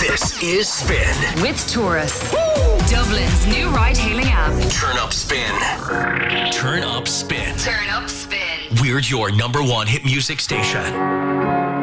This is Spin with Taurus. Dublin's new ride-hailing app. Turn up Spin. Turn up Spin. Turn up Spin. We're your number one hit music station.